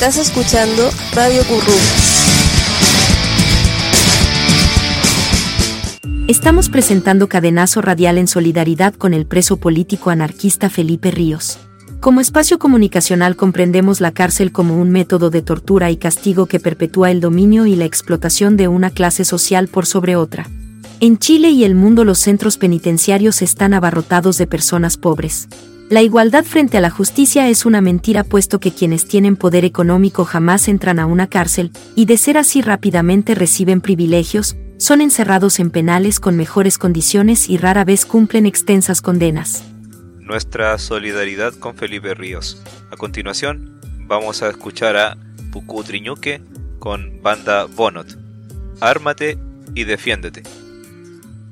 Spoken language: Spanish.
Estás escuchando Radio Currum. Estamos presentando Cadenazo Radial en solidaridad con el preso político anarquista Felipe Ríos. Como espacio comunicacional comprendemos la cárcel como un método de tortura y castigo que perpetúa el dominio y la explotación de una clase social por sobre otra. En Chile y el mundo los centros penitenciarios están abarrotados de personas pobres. La igualdad frente a la justicia es una mentira puesto que quienes tienen poder económico jamás entran a una cárcel, y de ser así rápidamente reciben privilegios, son encerrados en penales con mejores condiciones y rara vez cumplen extensas condenas. Nuestra solidaridad con Felipe Ríos. A continuación, vamos a escuchar a Pucú Triñuque con banda Bonot. Ármate y defiéndete.